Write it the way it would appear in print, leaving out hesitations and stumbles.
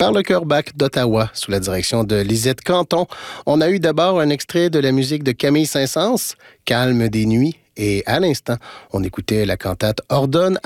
par le chœur Bach d'Ottawa, sous la direction de Lisette Canton. On a eu d'abord un extrait de la musique de Camille Saint-Saëns, Calme des nuits, et à l'instant, on écoutait la cantate Ordonne